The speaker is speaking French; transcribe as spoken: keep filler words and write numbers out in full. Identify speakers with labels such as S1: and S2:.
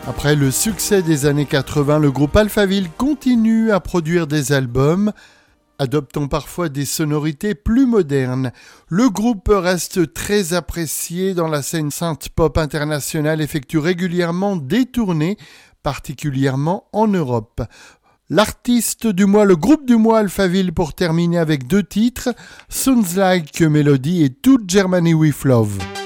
S1: Après le succès des années quatre-vingts, le groupe Alphaville continue à produire des albums, adoptant parfois des sonorités plus modernes. Le groupe reste très apprécié dans la scène synth-pop internationale, effectue régulièrement des tournées, particulièrement en Europe. L'artiste du mois, le groupe du mois Alphaville pour terminer avec deux titres, Sounds Like a Melody et To Germany with Love.